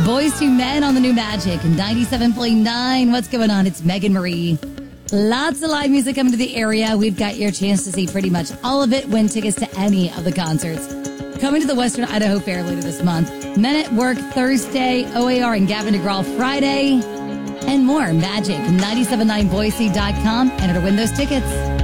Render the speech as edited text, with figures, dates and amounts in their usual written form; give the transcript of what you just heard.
Boys to Men on the new Magic 97.9. What's going on? It's Megan Marie. Lots of live music coming to the area. We've got your chance to see pretty much all of it. Win tickets to any of the concerts. Coming to the Western Idaho Fair later this month. Men at Work Thursday, OAR and Gavin DeGraw Friday, and more. Magic 979boise.com. Enter to win those tickets.